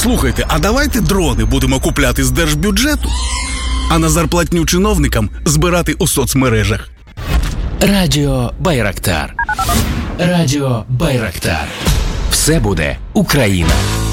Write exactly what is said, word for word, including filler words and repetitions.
Слухайте, а давайте дрони будемо купляти з держбюджету, а на зарплатню чиновникам збирати у соцмережах. Радіо Байрактар. Радіо Байрактар. Все буде Україна.